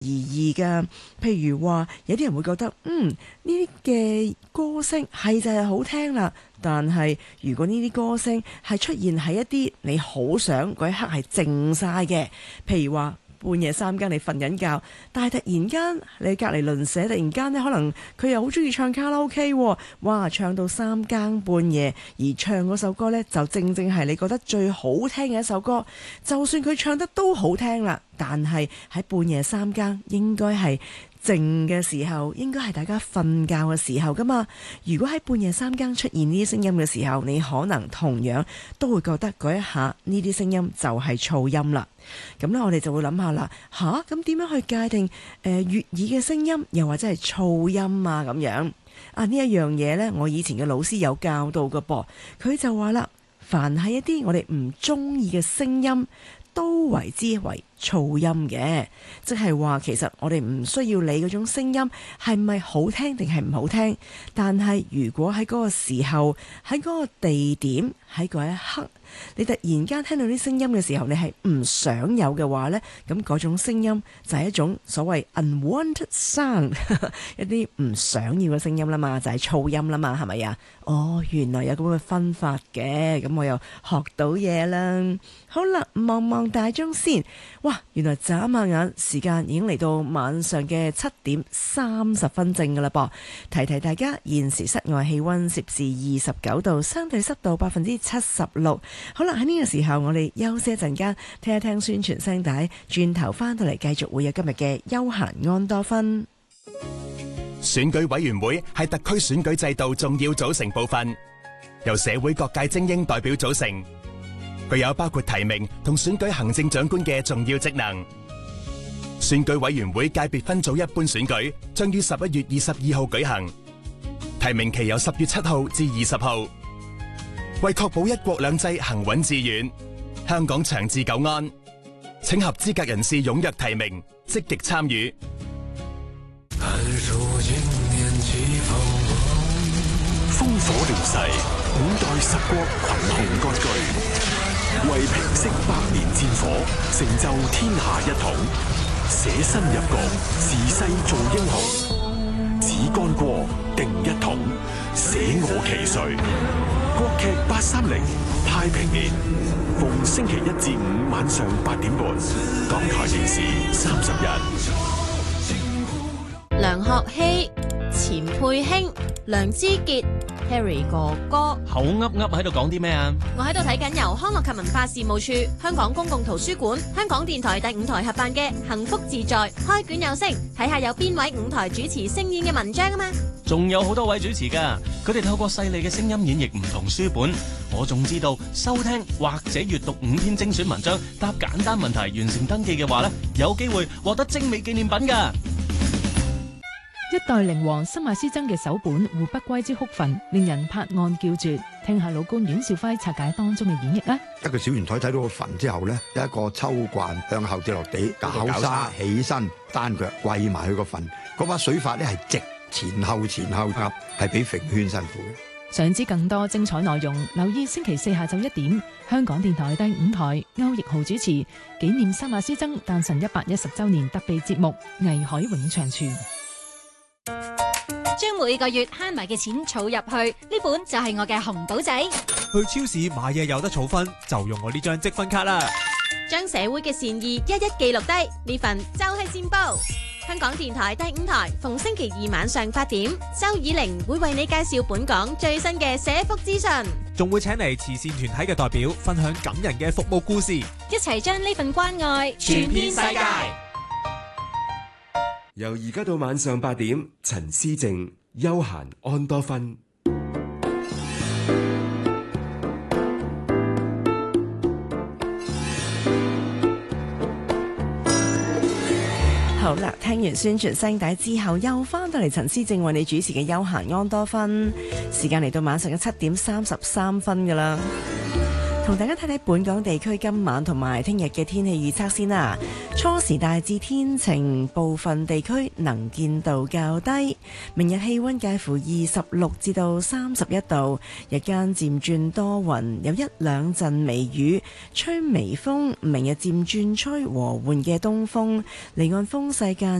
而異㗎。譬如話有啲人會覺得呢啲嘅歌聲係就係好聽啦，但係如果呢啲歌聲係出現喺一啲你好想嗰一刻係靜晒嘅，譬如話半夜3更你瞓緊覺，但係突然間你隔離鄰舍突然間呢，可能佢又好中意唱卡拉 OK， 哇，唱到3更半夜，而唱嗰首歌呢，就正正係你覺得最好聽嘅一首歌。就算佢唱得都好聽啦，但係喺半夜3更應該係靜嘅時候，應該係大家瞓覺嘅時候㗎嘛。如果喺半夜3更出現呢啲聲音嘅時候，你可能同樣都會覺得嗰一下呢啲聲音就係噪音啦。咁呢，我哋就會諗下啦，咁點樣去界定悅耳嘅聲音，又或者係噪音啊咁樣啊？呢一樣嘢呢，我以前嘅老師有教到㗎噃，佢就話啦，凡係一啲我哋唔中意嘅聲音，都為之為噪音嘅，即係話其實我哋唔需要理嗰種聲音係咪好聽定係唔好聽，但係如果喺嗰個時候，喺嗰個地點，喺嗰一刻，你突然間聽到啲聲音嘅時候，你係唔想有嘅話呢，咁嗰種聲音就係一種所謂 unwanted sound 一啲唔想要嘅聲音啦嘛，就係噪音啦嘛，係咪啊？哦，原來有咁嘅分法嘅，咁我又學到嘢啦。好啦，望望大鐘先，哇，原來眨下眼時間已經嚟到晚上嘅7:30正噶啦噃。提提大家，現時室外氣溫攝氏29度，相對濕度76%。好啦，喺呢個時候我哋休息一陣間，聽一聽宣傳聲帶，轉頭翻到嚟繼續會有今日嘅休閒安多芬。 選舉委員會係特區選舉制度重要組成部分，由社會各界精英代表組成，具有包括提名同選舉行政長官嘅重要職能。選舉委員會界別分組一般選舉將於11月22號舉行，提名期由10月7號至20號。為確保一國兩制行穩致遠，香港長治久安，請合資格人士踴躍提名，積極參與。 烽火亂世，5代十國群雄割據，為平息百年戰火，成就天下一統，捨身入局，時勢做英雄，只干過定一統，捨我其誰。國劇830太平年，逢星期1至5晚上8點半，港台電視31。 梁學希、錢佩卿、梁之傑、Harry 哥哥， 口噏噏喺度講啲咩啊？ 我喺度睇緊由康樂及文化事務處、香港公共圖書館、香港電台第5台合辦嘅幸福自在開卷有聲，睇下有邊位5台主持聲演嘅文章啊嘛！ 仲有好多位主持噶，佢哋透過細膩嘅聲音演繹唔同書本。我仲知道收聽或者閱讀5篇精選文章，答簡單問題，完成登記嘅話呢，有機會獲得精美紀念品噶。 一代靈王新馬師曾嘅首本《胡不歸之哭墳》，令人拍案叫絕。聽下老官阮兆輝拆解當中嘅演繹啊！ 一個小圓台睇到個墳之後呢，有一個秋慣向後跌落地，搞沙起身，單腳跪埋去個墳。嗰把水法呢係直前後壓，係比揈圈辛苦嘅。 想知更多精彩內容，留意星期4下晝1點，香港電台第5台歐奕豪主持紀念新馬師曾誕辰110週年特備節目《藝海永長存》。 將每個月慳埋嘅錢儲入去，呢本就係我嘅紅寶仔。 去超市買嘢有得儲分，就用我呢張積分卡啦。 將社會嘅善意一一記錄低，呢份就係善報。香港電台第5台逢星期2晚上8點，周以玲會為你介紹本港最新嘅社福資訊， 仲會請嚟慈善團體嘅代表分享感人嘅服務故事， 一齊將呢份關愛傳遍世界。 由而家到晚上8點，陳思靜休閒安多芬。 好啦，聽完宣傳聲帶之後，又翻到嚟陳思靜為你主持嘅休閒安多芬，時間嚟到晚上嘅7:33噶啦。 同大家睇睇本港地區今晚同埋聽日嘅天氣預測先啦。初時大致天晴，部分地區能見度較低。明日氣溫介乎26至到31度，日間漸轉多雲，有一兩陣微雨，吹微風。明日漸轉吹和緩嘅東風，離岸風勢間